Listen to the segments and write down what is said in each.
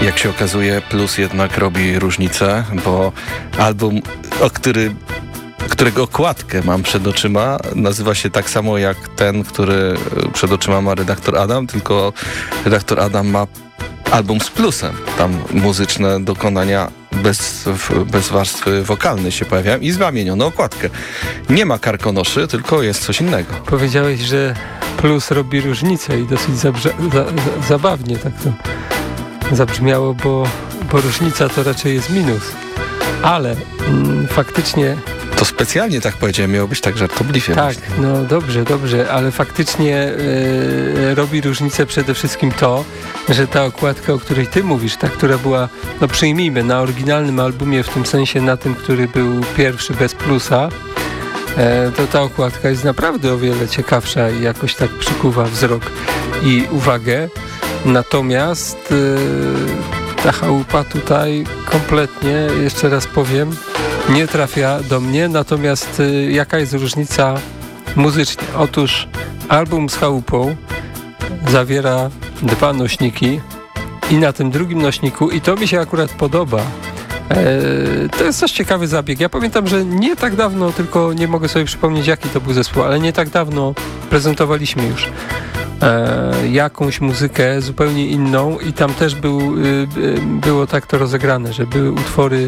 Jak się okazuje, Plus jednak robi różnicę, bo album, którego okładkę mam przed oczyma, nazywa się tak samo jak ten, który przed oczyma ma redaktor Adam, tylko redaktor Adam ma album z plusem. Tam muzyczne dokonania bez warstwy wokalnej się pojawiają i zamieniono okładkę. Nie ma karkonoszy, tylko jest coś innego. Powiedziałeś, że Plus robi różnicę i dosyć zabawnie tak to zabrzmiało, bo różnica to raczej jest minus. Ale faktycznie... To specjalnie tak powiedziałem, miało być tak żartobliwie. Tak, no dobrze, ale faktycznie robi różnicę przede wszystkim to, że ta okładka, o której ty mówisz, ta, która była, no przyjmijmy, na oryginalnym albumie, w tym sensie na tym, który był pierwszy bez plusa, to ta okładka jest naprawdę o wiele ciekawsza i jakoś tak przykuwa wzrok i uwagę. Natomiast ta chałupa tutaj kompletnie, jeszcze raz powiem, nie trafia do mnie. Natomiast jaka jest różnica muzycznie? Otóż album z chałupą zawiera 2 nośniki i na tym drugim nośniku, i to mi się akurat podoba, to jest też ciekawy zabieg. Ja pamiętam, że nie tak dawno, tylko nie mogę sobie przypomnieć, jaki to był zespół, ale nie tak dawno prezentowaliśmy już jakąś muzykę zupełnie inną i tam też było tak to rozegrane, że były utwory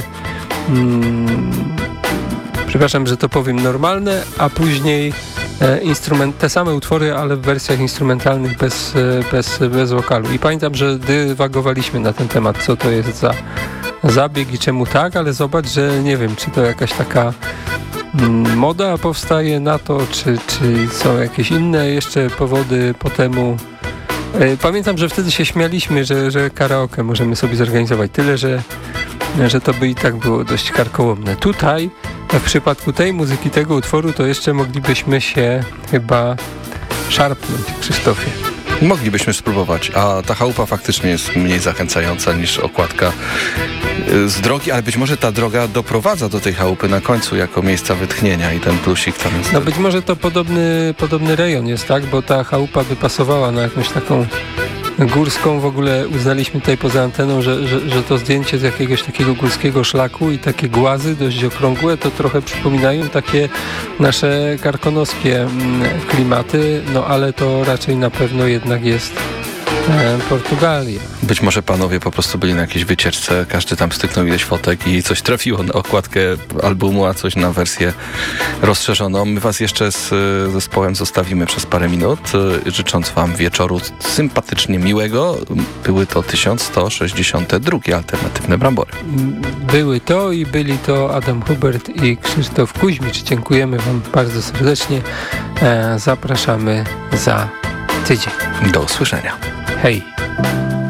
przepraszam, że to powiem, normalne, a później te same utwory, ale w wersjach instrumentalnych bez wokalu. I pamiętam, że dywagowaliśmy na ten temat, co to jest za zabieg i czemu tak, ale zobacz, że nie wiem, czy to jakaś taka moda powstaje na to, czy są jakieś inne jeszcze powody po temu. Pamiętam, że wtedy się śmialiśmy, że karaoke możemy sobie zorganizować. Tyle, że to by i tak było dość karkołomne. Tutaj, w przypadku tej muzyki, tego utworu, to jeszcze moglibyśmy się chyba szarpnąć, Krzysztofie. Moglibyśmy spróbować, a ta chałupa faktycznie jest mniej zachęcająca niż okładka z drogi, ale być może ta droga doprowadza do tej chałupy na końcu jako miejsca wytchnienia i ten plusik tam jest. No być może to podobny rejon jest, tak? Bo ta chałupa by pasowała na jakąś taką górską. W ogóle uznaliśmy tutaj poza anteną, że to zdjęcie z jakiegoś takiego górskiego szlaku i takie głazy dość okrągłe to trochę przypominają takie nasze karkonoskie klimaty, no ale to raczej na pewno jednak jest Portugalia. Być może panowie po prostu byli na jakiejś wycieczce, każdy tam styknął ileś fotek i coś trafiło na okładkę albumu, a coś na wersję rozszerzoną. My was jeszcze z zespołem zostawimy przez parę minut, życząc wam wieczoru sympatycznie miłego. Były to 1162 alternatywne brambory. Były to i byli to Adam Hubert i Krzysztof Kuźmicz. Dziękujemy wam bardzo serdecznie. Zapraszamy za tydzień. Do usłyszenia. Hej.